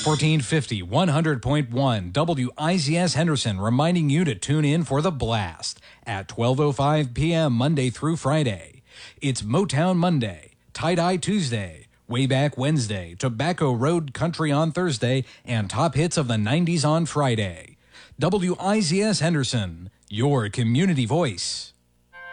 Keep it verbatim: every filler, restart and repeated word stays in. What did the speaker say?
fourteen fifty, one hundred point one W I Z S Henderson, reminding you to tune in for The Blast at twelve oh five p.m. Monday through Friday. It's Motown Monday, Tie-Dye Tuesday, Way Back Wednesday, Tobacco Road Country on Thursday, and Top Hits of the nineties on Friday. W I Z S Henderson, your community voice.